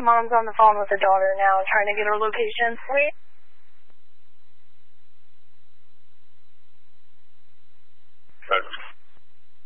Mom's on the phone with her daughter now, trying to get her location. Wait.